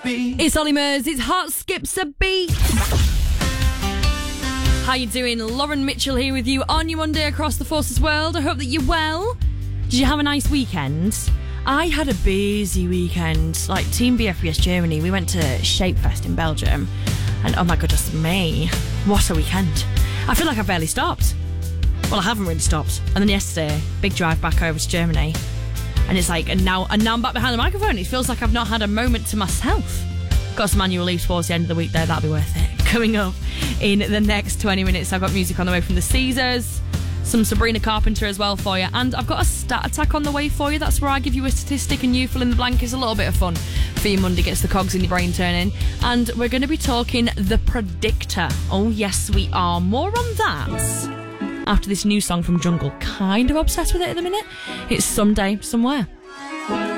It's Ollie Murs, it's Heart Skips a Beat. How you doing? Lauren Mitchell here with you on your Monday across the Forces world. I hope that you're well. Did you have a nice weekend? I had a busy weekend. Like Team BFBS Germany, we went to Shapefest in Belgium. And oh my goodness me, what a weekend. I feel like I've barely stopped. Well, I haven't really stopped. And then yesterday, big drive back over to Germany. And it's like, and now I'm back behind the microphone. It feels like I've not had a moment to myself. Got some annual leave towards the end of the week there. That'll be worth it. Coming up in the next 20 minutes, I've got music on the way from the Caesars, some Sabrina Carpenter as well for you, and I've got a stat attack on the way for you. That's where I give you a statistic and you fill in the blank. It's a little bit of fun for your Monday, gets the cogs in your brain turning. And we're going to be talking The Predictor. Oh yes, we are. More on that after this new song from Jungle. Kind of obsessed with it at the minute. It's Someday Somewhere.